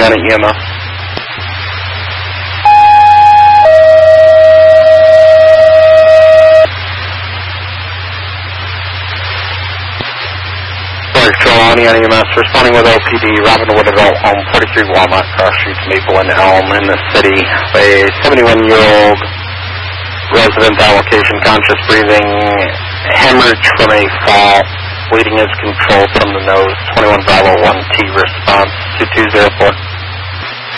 Indiana EMS. Indiana EMS responding with LPD, Robinwood Adult Home, 43 Walnut Cross Street, Maple and Elm in the city. A 71-year-old resident allocation, conscious breathing, hemorrhage from a fall, bleeding is controlled from the nose. 21 Bravo 1T response, 2204.